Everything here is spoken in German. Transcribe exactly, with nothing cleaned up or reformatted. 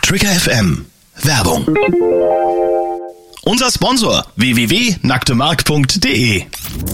Trigger F M. Werbung. Unser Sponsor w w w punkt nacktemark punkt de